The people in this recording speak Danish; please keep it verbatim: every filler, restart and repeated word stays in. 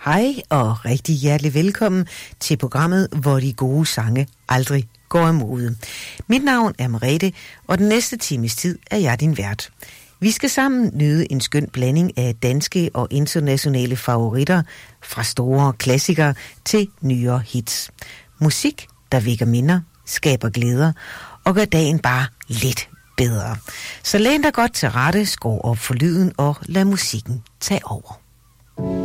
Hej og rigtig hjertelig velkommen til programmet, hvor de gode sange aldrig går af mode. Mit navn er Merete, og den næste times tid er jeg din vært. Vi skal sammen nyde en skøn blanding af danske og internationale favoritter, fra store klassikere til nyere hits. Musik, der vækker minder, skaber glæder og gør dagen bare lidt bedre. Så læn dig godt til rette, skru op for lyden og lad musikken tage over.